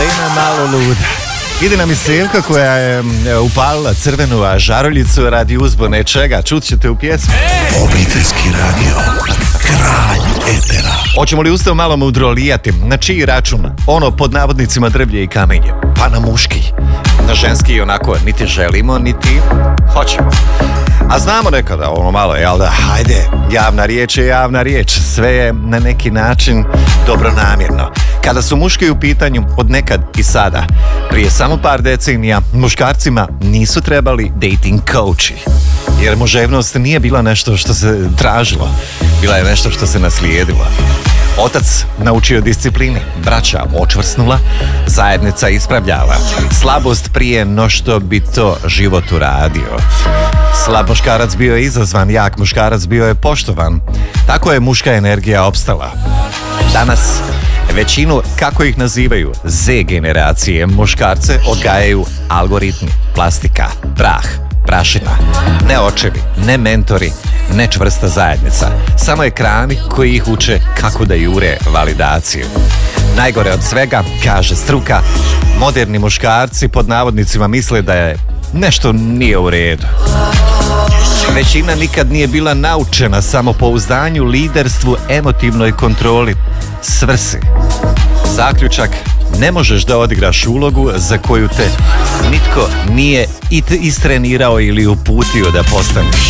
Žena malo luda. Ide nam i Sevka koja je upalila crvenu žaruljicu radi uzbune čega. Čut ćete u pjesmu. Obiteljski radio, kralj etera. Hoćemo li ustav malo mudrolijati? Na čiji račun? Ono pod navodnicima drvlje i kamenje. Pa na muški. Na ženski onako niti želimo, niti hoćemo. A znamo nekada ono malo, jel da, hajde, javna riječ je javna riječ. Sve je na neki način dobronamjerno. Kada su muški u pitanju od nekad i sada, prije samo par decenija, muškarcima nisu trebali dating coachi. Jer muževnost nije bila nešto što se tražilo, bila je nešto što se naslijedilo. Otac naučio disciplini, braća očvrsnula, zajednica ispravljava. Slabost prije no što bi to život uradio. Slab muškarac bio je izazvan, jak muškarac bio je poštovan. Tako je muška energija opstala. Danas većinu, kako ih nazivaju, Z generacije, muškarce odgajaju algoritmi, plastika, prah, prašina. Ne očevi, ne mentori, ne čvrsta zajednica. Samo ekrani koji ih uče kako da jure validaciju. Najgore od svega, kaže struka, moderni muškarci pod navodnicima misle da je nešto nije u redu. Većina nikad nije bila naučena samopouzdanju, liderstvu, emotivnoj kontroli, svrsi. Zaključak, ne možeš da odigraš ulogu za koju te nitko nije istrenirao ili uputio da postaneš.